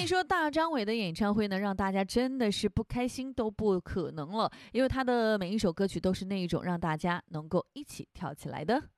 说大张伟的演唱会呢，让大家真的是不开心都不可能了，因为他的每一首歌曲都是那一种让大家能够一起跳起来的。